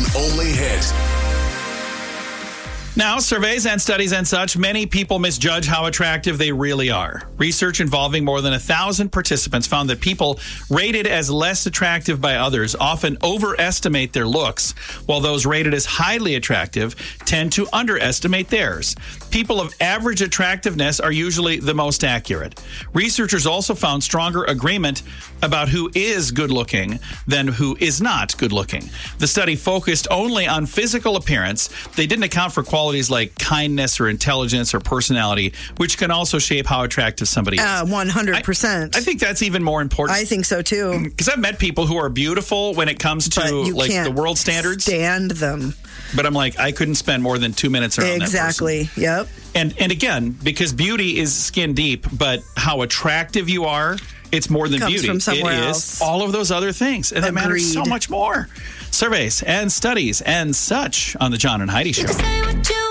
only hit. Now, surveys and studies and such, many people misjudge how attractive they really are. Research involving more than 1,000 participants found that people rated as less attractive by others often overestimate their looks, while those rated as highly attractive tend to underestimate theirs. People of average attractiveness are usually the most accurate. Researchers also found stronger agreement about who is good-looking than who is not good-looking. The study focused only on physical appearance. They didn't account for qualities like kindness or intelligence or personality, which can also shape how attractive somebody is. 100%. I think that's even more important. I think so, too. Because I've met people who are beautiful when it comes to like the world standards. Stand them. But I'm like, I couldn't spend more than 2 minutes around Exactly. that person. Yep. And again, because beauty is skin deep, but how attractive you are, it's more than Comes beauty. from somewhere it else. is all of those other things. And that matters so much more. Surveys and studies and such on the John and Heidi Show.